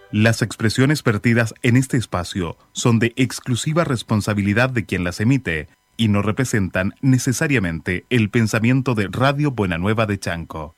Las expresiones vertidas en este espacio son de exclusiva responsabilidad de quien las emite y no representan necesariamente el pensamiento de Radio Buena Nueva de Chanco.